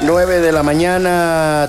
9 de la mañana,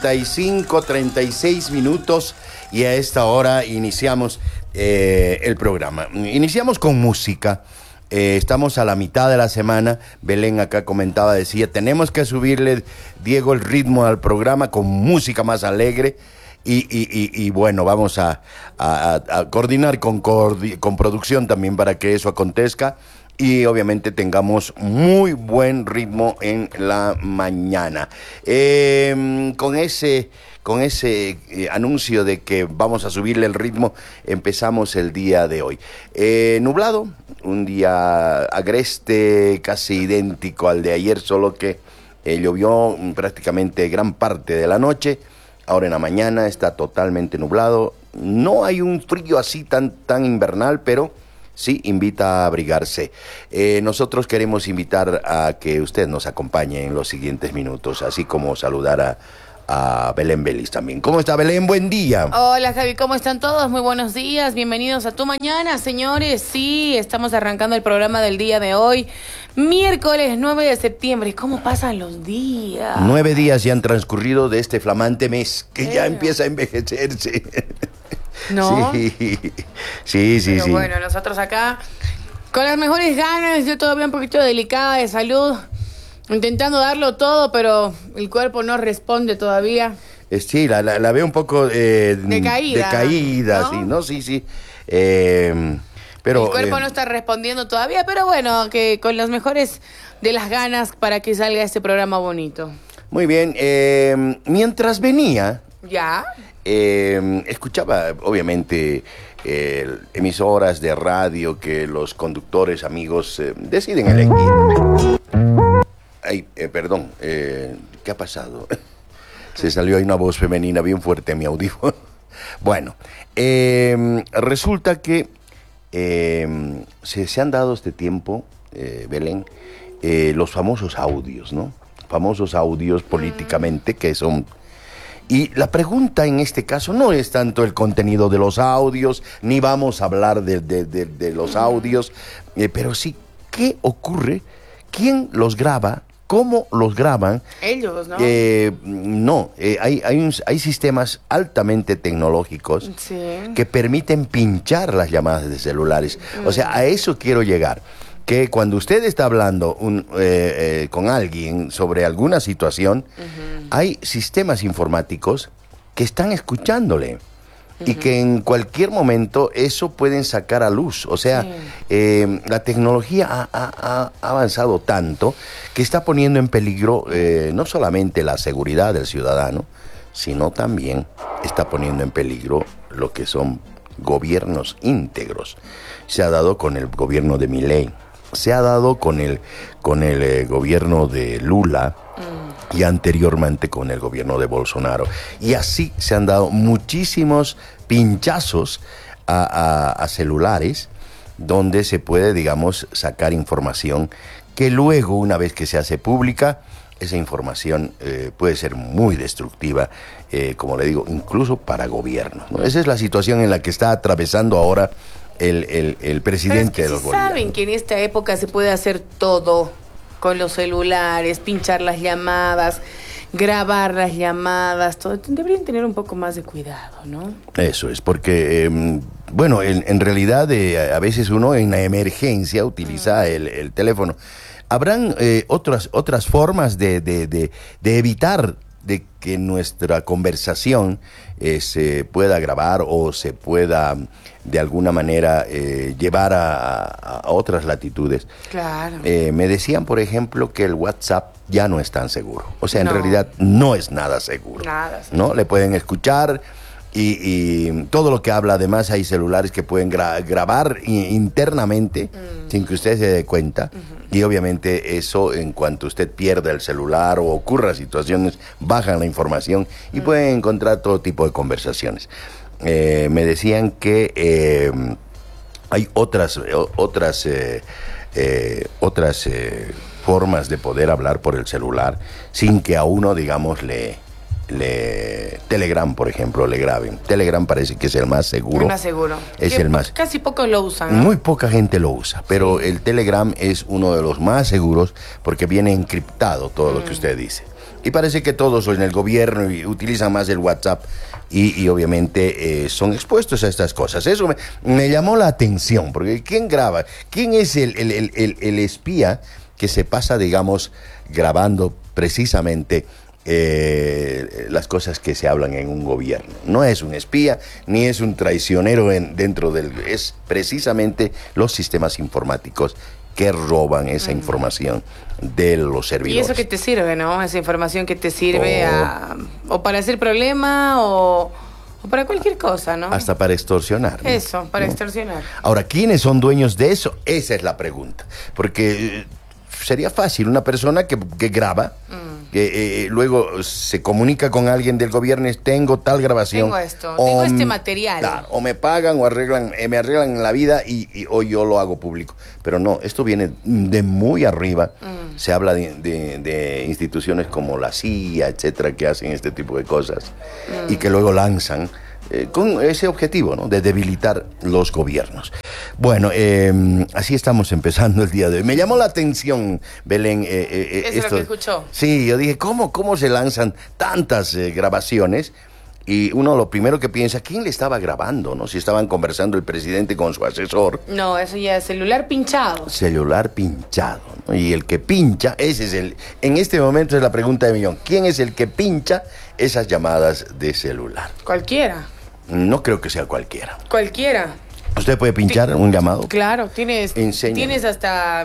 36 minutos, y a esta hora iniciamos el programa. Iniciamos con música. Estamos a la mitad de la semana. Belén acá comentaba, decía, tenemos que subirle, Diego, el ritmo al programa con música más alegre. Y bueno, vamos a coordinar con producción también para que eso acontezca. Y obviamente tengamos muy buen ritmo en la mañana. Con ese anuncio de que vamos a subirle el ritmo, empezamos el día de hoy. Nublado, un día agreste, casi idéntico al de ayer, solo que llovió prácticamente gran parte de la noche. Ahora en la mañana está totalmente nublado. No hay un frío así tan invernal, pero sí invita a abrigarse. Nosotros queremos invitar a que usted nos acompañe en los siguientes minutos, así como saludar a Belén Vélez también. ¿Cómo está, Belén? Buen día. Hola, Javi, ¿cómo están todos? Muy buenos días, bienvenidos a Tu Mañana, señores. Sí, estamos arrancando el programa del día de hoy, miércoles 9 de septiembre. ¿Cómo pasan los días? 9 días ya han transcurrido de este flamante mes que ya empieza a envejecerse. ¿No? Sí. Pero bueno, nosotros acá, con las mejores ganas, yo todavía un poquito delicada de salud, intentando darlo todo, pero el cuerpo no responde todavía. Sí, la veo un poco decaída, ¿no? Sí, ¿no? Sí. Pero el cuerpo no está respondiendo todavía, pero bueno, que con las mejores de las ganas para que salga este programa bonito. Muy bien, mientras venía... ¿Ya? Escuchaba, obviamente, emisoras de radio que los conductores amigos deciden elegir. Ay, perdón, ¿qué ha pasado? Se salió ahí una voz femenina bien fuerte en mi audífono. Bueno, resulta que se han dado este tiempo, Belén, los famosos audios, ¿no? Famosos audios políticamente que son... Y la pregunta en este caso no es tanto el contenido de los audios, ni vamos a hablar de los audios, pero sí, ¿qué ocurre? ¿Quién los graba? ¿Cómo los graban? Ellos, ¿no? Hay sistemas altamente tecnológicos que permiten pinchar las llamadas de celulares. O sea, a eso quiero llegar. Que cuando usted está hablando con alguien sobre alguna situación, hay sistemas informáticos que están escuchándole y que en cualquier momento eso pueden sacar a luz. O sea, la tecnología ha avanzado tanto que está poniendo en peligro no solamente la seguridad del ciudadano, sino también está poniendo en peligro lo que son gobiernos íntegros. Se ha dado con el gobierno de Milei. Se ha dado con el gobierno de Lula y anteriormente con el gobierno de Bolsonaro. Y así se han dado muchísimos pinchazos a celulares donde se puede, digamos, sacar información que luego, una vez que se hace pública, esa información puede ser muy destructiva, como le digo, incluso para gobiernos, ¿no? Esa es la situación en la que está atravesando ahora el presidente de los bolivianos. Saben que en esta época se puede hacer todo con los celulares, pinchar las llamadas, grabar las llamadas, todo. Deberían tener un poco más de cuidado, ¿no? Eso es, porque, bueno, en realidad a veces uno en la emergencia utiliza el teléfono. Habrán otras formas de evitar de que nuestra conversación se pueda grabar o se pueda de alguna manera llevar a otras latitudes. Claro. Me decían, por ejemplo, que el WhatsApp ya no es tan seguro. O sea, en realidad no es nada seguro. Nada seguro. ¿No? Le pueden escuchar y todo lo que habla. Además, hay celulares que pueden grabar internamente sin que usted se dé cuenta. Y obviamente eso, en cuanto usted pierda el celular o ocurra situaciones, bajan la información y pueden encontrar todo tipo de conversaciones. Me decían que hay otras formas de poder hablar por el celular sin que a uno, digamos, le Telegram, por ejemplo, le graben. Telegram parece que es el más seguro. El más seguro. Es el más. Casi pocos lo usan, ¿no? Muy poca gente lo usa, pero el Telegram es uno de los más seguros porque viene encriptado todo lo que usted dice. Y parece que todos en el gobierno utilizan más el WhatsApp y obviamente son expuestos a estas cosas. Eso me llamó la atención, porque ¿quién graba? ¿Quién es el espía que se pasa, digamos, grabando precisamente las cosas que se hablan en un gobierno? No es un espía, ni es un traicionero dentro del... Es precisamente los sistemas informáticos que roban esa información de los servidores. Y eso que te sirve, ¿no? Esa información que te sirve o para hacer problema o para cualquier cosa, ¿no? Hasta para extorsionar, ¿no? Eso, para extorsionar. Ahora, ¿quiénes son dueños de eso? Esa es la pregunta. Porque sería fácil una persona que graba, que luego se comunica con alguien del gobierno, tengo tal grabación. Tengo esto, tengo este material. Claro, o me pagan o me arreglan la vida o yo lo hago público. Pero no, esto viene de muy arriba. Se habla de instituciones como la CIA, etcétera, que hacen este tipo de cosas y que luego lanzan con ese objetivo, ¿no? De debilitar los gobiernos. Bueno, así estamos empezando el día de hoy. Me llamó la atención, Belén. ¿Eso es lo que escuchó? Sí, yo dije, ¿cómo se lanzan tantas grabaciones? Y uno lo primero que piensa, ¿quién le estaba grabando? ¿No? Si estaban conversando el presidente con su asesor. No, eso ya es celular pinchado. Celular pinchado, ¿no? Y el que pincha, ese es en este momento es la pregunta de millón. ¿Quién es el que pincha esas llamadas de celular? Cualquiera. No creo que sea cualquiera. Cualquiera. ¿Usted puede pinchar un llamado? Claro, tienes hasta...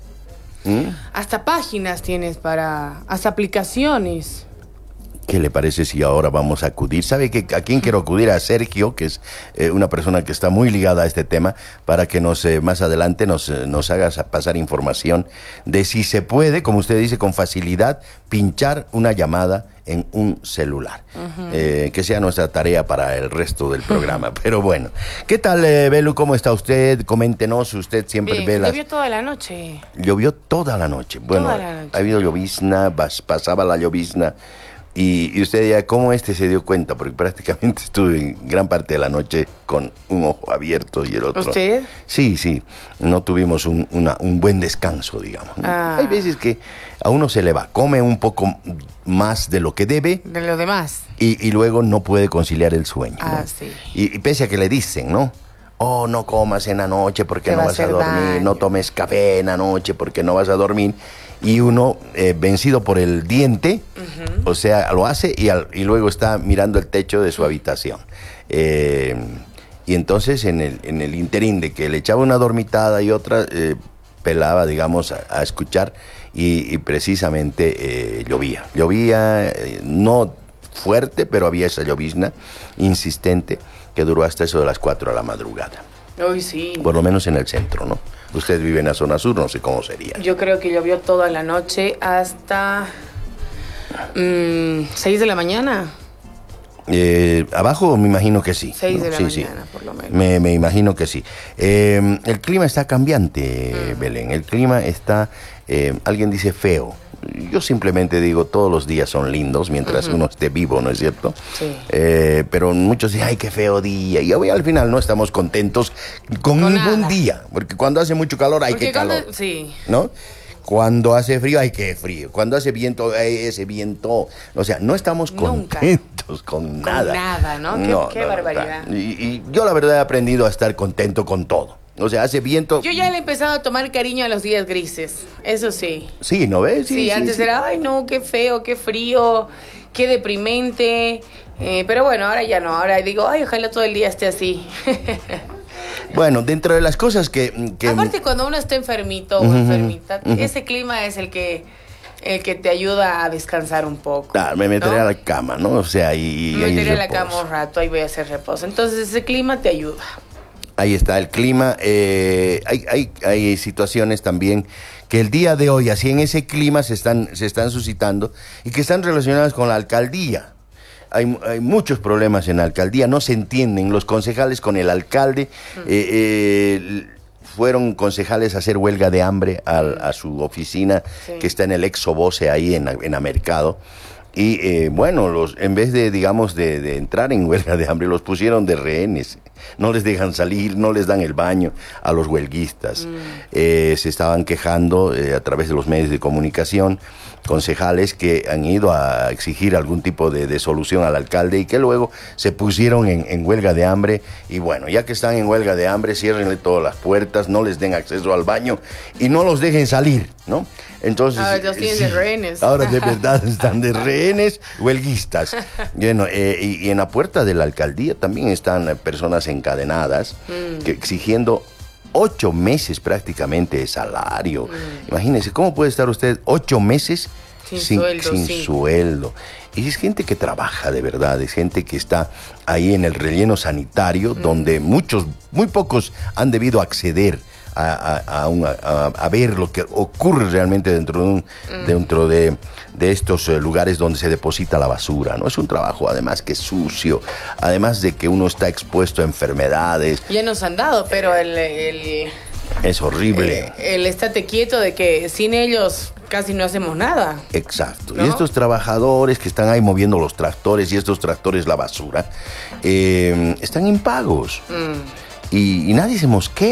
¿Mm? Hasta páginas tienes hasta aplicaciones. ¿Qué le parece si ahora vamos a acudir? ¿Sabe a quién quiero acudir? A Sergio, que es una persona que está muy ligada a este tema, para que más adelante nos haga pasar información de si se puede, como usted dice, con facilidad, pinchar una llamada en un celular. Que sea nuestra tarea para el resto del programa. Pero bueno, ¿qué tal, Belu? ¿Cómo está usted? Coméntenos, usted siempre ve Llovió toda la noche. Llovió toda la noche. Bueno, toda la noche. Ha habido llovizna, pasaba la llovizna. Y usted ya, ¿cómo se dio cuenta? Porque prácticamente estuve gran parte de la noche con un ojo abierto y el otro... ¿Usted? Sí, no tuvimos un buen descanso, digamos. Hay veces que a uno se le va, come un poco más de lo que debe... De lo demás. Y luego no puede conciliar el sueño, ¿no? Sí. Y pese a que le dicen, ¿no? Oh, no comas en la noche porque no vas a dormir, daño. No tomes café en la noche porque no vas a dormir... Y uno, vencido por el diente, o sea, lo hace y luego está mirando el techo de su habitación. Y entonces, en el interín de que le echaba una dormitada y otra, pelaba, digamos, a escuchar y precisamente llovía. Llovía, no fuerte, pero había esa llovizna insistente que duró hasta eso de las 4 de la madrugada. Uy, sí. Por lo menos en el centro, ¿no? Usted vive en la zona sur, no sé cómo sería. Yo creo que llovió toda la noche hasta 6 de la mañana. Abajo me imagino que sí. 6 de la mañana, por lo menos. Me imagino que sí. El clima está cambiante, Belén. El clima está, alguien dice feo. Yo simplemente digo, todos los días son lindos mientras uno esté vivo, ¿no es cierto? Sí. Pero muchos dicen, ay, qué feo día. Y hoy al final no estamos contentos con ningún nada. Día. Porque cuando hace mucho calor, ay, qué calor. Sí. ¿No? Cuando hace frío, ay, qué frío. Cuando hace viento, ay, ese viento. O sea, no estamos contentos con nada. Con nada, ¿no? Qué barbaridad. Y yo la verdad he aprendido a estar contento con todo. O sea, hace viento... Yo ya le he empezado a tomar cariño a los días grises, eso sí. Sí, ¿no ves? Sí, antes era, ay no, qué feo, qué frío, qué deprimente. Pero bueno, ahora ya no, ahora digo, ay, ojalá todo el día esté así. Bueno, dentro de las cosas que... Aparte, cuando uno está enfermito o enfermita, ese clima es el que te ayuda a descansar un poco. Claro, me meteré a la cama, ¿no? O sea, me meteré a la cama un rato, ahí voy a hacer reposo. Entonces, ese clima te ayuda. Ahí está el clima. Hay situaciones también que el día de hoy, así en ese clima, se están suscitando y que están relacionadas con la alcaldía. Hay muchos problemas en la alcaldía, no se entienden los concejales con el alcalde. Fueron concejales a hacer huelga de hambre a su oficina, que está en el Exoboce, ahí en Mercado. Y bueno, en vez de, digamos, de entrar en huelga de hambre, los pusieron de rehenes. No les dejan salir, no les dan el baño a los huelguistas. Se estaban quejando a través de los medios de comunicación, concejales que han ido a exigir algún tipo de solución al alcalde y que luego se pusieron en huelga de hambre. Y bueno, ya que están en huelga de hambre, ciérrenle todas las puertas, no les den acceso al baño y no los dejen salir, ¿no? Entonces, ahora los tienen de rehenes. Ahora de verdad están de rehenes huelguistas. Bueno, y en la puerta de la alcaldía también están personas encadenadas que exigiendo 8 meses prácticamente de salario. Imagínense, ¿cómo puede estar usted 8 meses sin sueldo? Y es gente que trabaja de verdad, es gente que está ahí en el relleno sanitario, donde muy pocos han debido acceder a ver lo que ocurre realmente dentro de estos lugares donde se deposita la basura, ¿no? Es un trabajo además que es sucio, además de que uno está expuesto a enfermedades. Ya nos han dado, pero es horrible. El estate quieto de que sin ellos casi no hacemos nada. Exacto. ¿No? Y estos trabajadores que están ahí moviendo los tractores y estos tractores la basura, están impagos. Y nadie se mosquea.